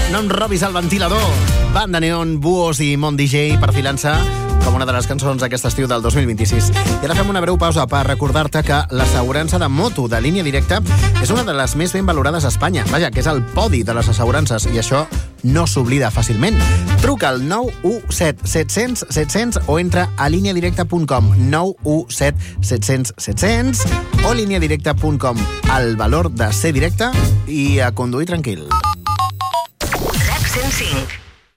No em robis el ventilador. Banda Neon, Buos i Mont DJ perfilant-se com una de les cançons d'aquest estiu del 2026. I ara fem una breu pausa per recordar-te que l'assegurança de moto de Línia Directa és una de les més ben valorades a Espanya. Vaja, que és el podi de les assegurances, i això no s'oblida fàcilment. Truca al 917 700 700 o entra a lineadirecta.com. 917 700 700 o lineadirecta.com. El valor de ser directe i a conduir tranquil. RAC 105.